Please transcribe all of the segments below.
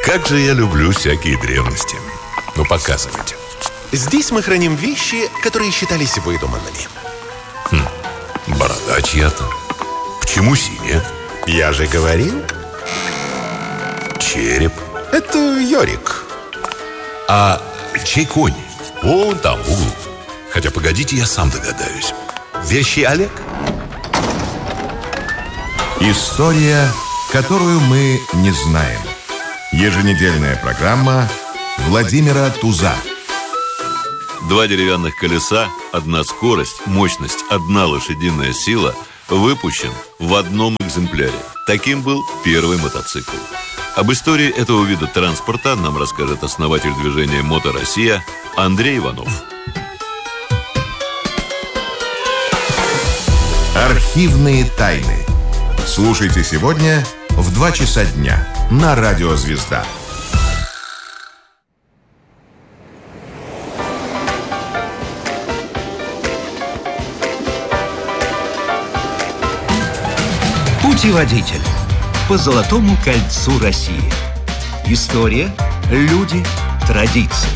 Как же я люблю всякие древности. Ну, показывайте. Здесь мы храним вещи, которые считались выдуманными. Борода чья-то. Почему синяя? Я же говорил. Череп. Это Йорик. А чей конь? Вон там, в углу. Хотя, погодите, я сам догадаюсь. Вещи Олег. История, которую мы не знаем. Еженедельная программа Владимира Туза. 2 деревянных колеса, 1 скорость, мощность, 1 лошадиная сила выпущен в одном экземпляре. Таким был первый мотоцикл. Об истории этого вида транспорта нам расскажет основатель движения «Мото Россия» Андрей Иванов. Архивные тайны. Слушайте сегодня в 2 часа дня на Радио Звезда. Путеводитель по Золотому кольцу России. История, люди, традиции.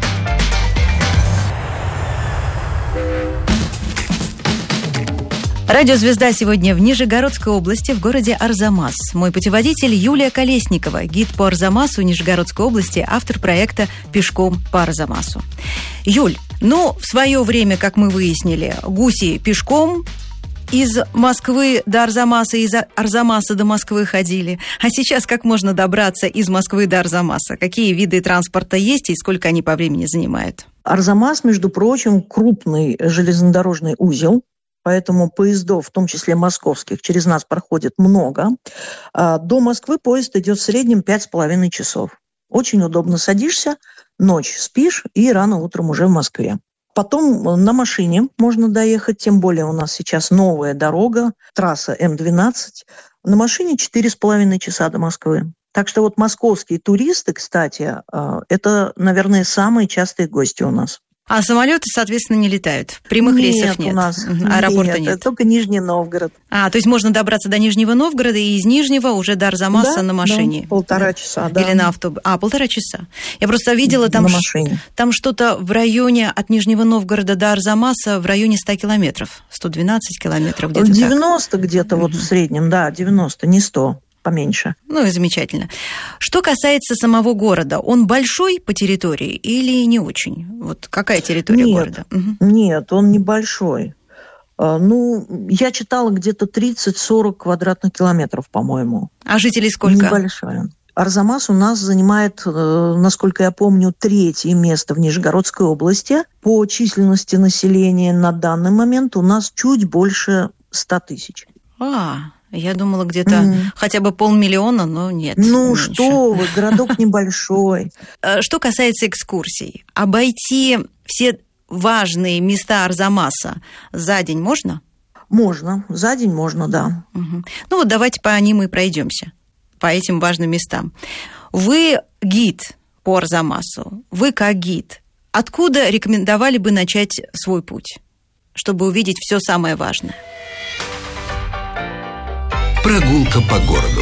Радио «Звезда» сегодня в Нижегородской области, в городе Арзамас. Мой путеводитель Юлия Колесникова, гид по Арзамасу Нижегородской области, автор проекта «Пешком по Арзамасу». Юль, в свое время, как мы выяснили, гуси пешком из Москвы до Арзамаса, из Арзамаса до Москвы ходили. А сейчас как можно добраться из Москвы до Арзамаса? Какие виды транспорта есть и сколько они по времени занимают? Арзамас, между прочим, крупный железнодорожный узел. Поэтому поездов, в том числе московских, через нас проходит много. До Москвы поезд идет в среднем 5,5 часов. Очень удобно. Садишься, ночь спишь и рано утром уже в Москве. Потом на машине можно доехать, тем более у нас сейчас новая дорога, трасса М12. На машине 4,5 часа до Москвы. Так что московские туристы, кстати, это, наверное, самые частые гости у нас. А самолеты, соответственно, не летают? Прямых рейсов нет? У нас аэропорта нет? Только Нижний Новгород. То есть можно добраться до Нижнего Новгорода и из Нижнего уже до Арзамаса на машине? Да, 1,5 часа, да. Или на автобусе? 1,5 часа. Я просто видела там, там что-то в районе от Нижнего Новгорода до Арзамаса в районе 100 километров. 112 километров где-то 90 так. где-то в среднем, да, 90, не 100. Поменьше. И замечательно. Что касается самого города, он большой по территории или не очень? Какая территория города? Нет, он небольшой. Я читала где-то 30-40 квадратных километров, по-моему. А жителей сколько? Небольшая. Арзамас у нас занимает, насколько я помню, 3-е место в Нижегородской области. По численности населения на данный момент у нас чуть больше 100 тысяч. Я думала, где-то хотя бы 500 000, но нет. Меньше. Что вы, городок небольшой. Что касается экскурсий, обойти все важные места Арзамаса за день можно? Можно, за день можно, да. Давайте по ним и пройдемся, по этим важным местам. Вы гид по Арзамасу, вы как гид. Откуда рекомендовали бы начать свой путь, чтобы увидеть все самое важное? Прогулка по городу.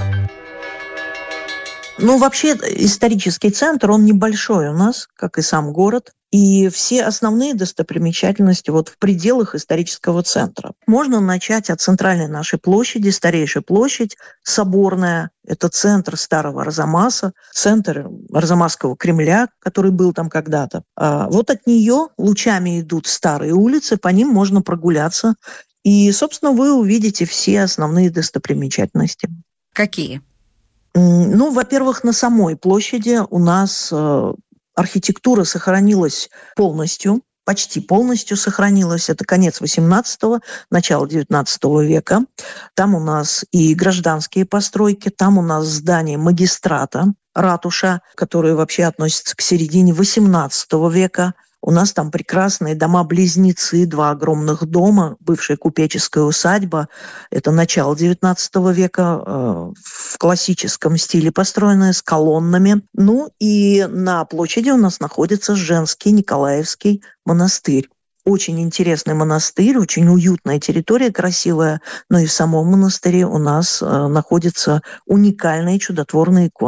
Вообще, исторический центр, он небольшой у нас, как и сам город. И все основные достопримечательности в пределах исторического центра. Можно начать от центральной нашей площади, старейшая площадь, Соборная. Это центр старого Арзамаса, центр Арзамасского Кремля, который был там когда-то. От нее лучами идут старые улицы, по ним можно прогуляться. И, собственно, вы увидите все основные достопримечательности. Какие? Во-первых, на самой площади у нас архитектура сохранилась полностью, почти полностью сохранилась. Это конец XVIII, начало XIX века. Там у нас и гражданские постройки, там у нас здание магистрата, ратуша, которая вообще относится к середине XVIII века. У нас там прекрасные дома-близнецы, 2 огромных дома, бывшая купеческая усадьба. Это начало XIX века, в классическом стиле построенная, с колоннами. И на площади у нас находится женский Николаевский монастырь. Очень интересный монастырь, очень уютная территория, красивая. Но и в самом монастыре у нас находятся уникальные чудотворные иконы.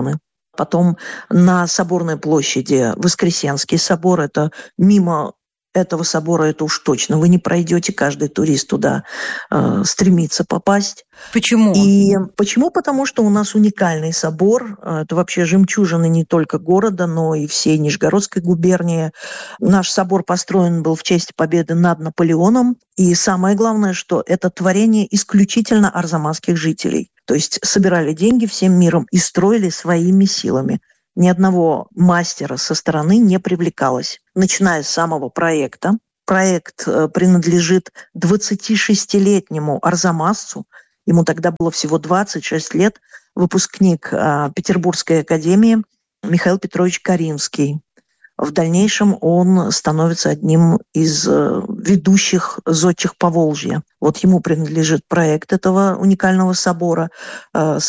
Потом на Соборной площади Воскресенский собор. Это мимо этого собора это уж точно вы не пройдете, каждый турист туда стремится попасть. Почему? И почему? Потому что у нас уникальный собор. Это вообще жемчужина не только города, но и всей Нижегородской губернии. Наш собор построен был в честь победы над Наполеоном. И самое главное, что это творение исключительно арзамасских жителей. То есть собирали деньги всем миром и строили своими силами. Ни одного мастера со стороны не привлекалось. Начиная с самого проекта. Проект принадлежит 26-летнему арзамасцу. Ему тогда было всего 26 лет. Выпускник Петербургской академии Михаил Петрович Каринский. В дальнейшем он становится одним из ведущих зодчих Поволжья. Вот ему принадлежит проект этого уникального собора.